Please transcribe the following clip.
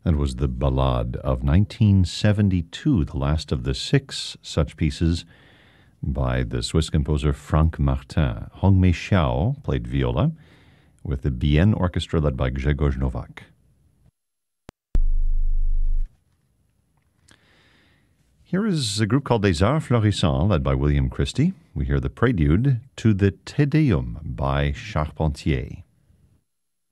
That was the Ballade of 1972, the last of the 6 such pieces by the Swiss composer Franck Martin. Hongmei Xiao played viola with the Bien Orchestra led by Grzegorz Nowak. Here is a group called Les Arts Florissants, led by William Christie. We hear the prelude to the Te Deum by Charpentier.